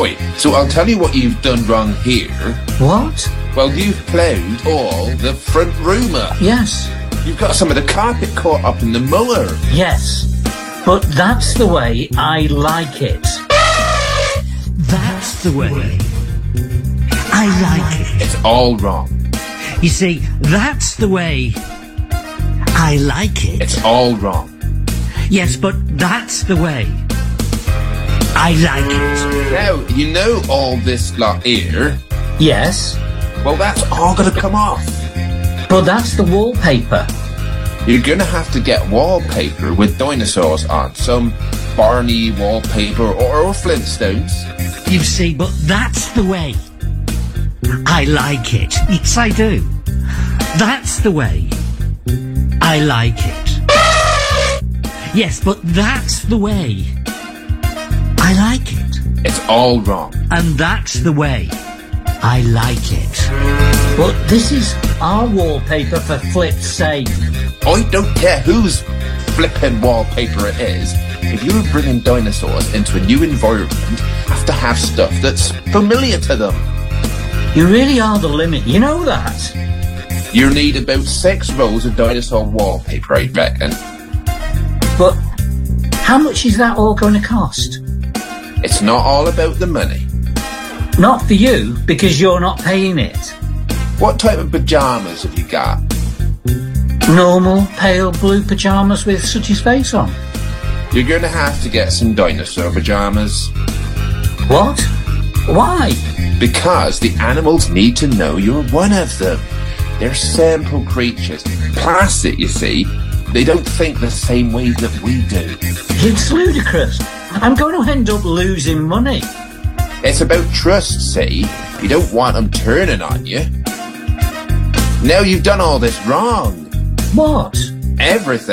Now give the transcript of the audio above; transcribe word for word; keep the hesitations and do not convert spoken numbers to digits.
Right, so I'll tell you what you've done wrong here. What? Well, you've ploughed all the front rumour. Yes. You've got some of the carpet caught up in the mower. Yes. But that's the way I like it. That's the way I like it. It's all wrong. You see, that's the way I like it. It's all wrong. Yes, but that's the way I like it. Now, you know all this lot here. Yes. Well, that's all going to come off. But that's the wallpaper. You're going to have to get wallpaper with dinosaurs on. Some Barney wallpaper or, or Flintstones. You see, but that's the way I like it. Yes, I do. That's the way I like it. Yes, but that's the way I like it. It's all wrong. And that's the way I like it. But this is our wallpaper for flip's sake. I don't care whose flipping wallpaper it is. If you're bringing dinosaurs into a new environment, you have to have stuff that's familiar to them. You really are the limit, you know that? You need about six rows of dinosaur wallpaper, I reckon. But how much is that all going to cost? It's not all about the money. Not for you, because you're not paying it. What type of pyjamas have you got? Normal, pale blue pyjamas with Sooty's face on. You're going to have to get some dinosaur pyjamas. What? Why? Because the animals need to know you're one of them. They're simple creatures. Plastic, you see. They don't think the same way that we do. It's ludicrous. I'm going to end up losing money. It's about trust, see? You don't want them turning on you. Now you've done all this wrong. What? Everything.